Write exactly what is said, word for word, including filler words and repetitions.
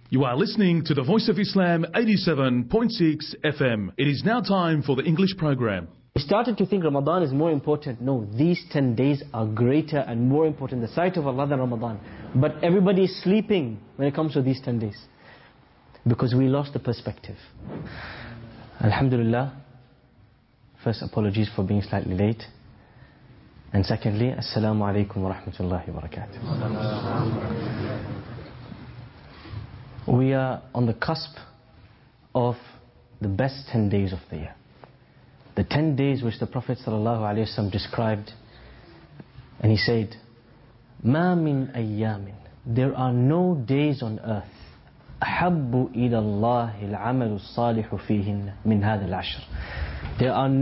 You are listening to the Voice of Islam eighty-seven point six F M. It is now time for the English program. We started to think Ramadan is more important. No, these ten days are greater and more important in the sight of Allah than Ramadan. But everybody is sleeping when it comes to these ten days. Because we lost the perspective. Alhamdulillah. First, apologies for being slightly late. And secondly, Assalamu alaikum wa rahmatullahi wa barakatuh. We are on the cusp of the best ten days of the year. The ten days which the Prophet ﷺ described, and he said, مَا مِنْ أَيَّامٍ, there are no days on earth أَحَبُّ إِلَى اللَّهِ الْعَمَلُ الصَّالِحُ فِيهِنَّ مِنْ هَذَا الْعَشْرِ. There are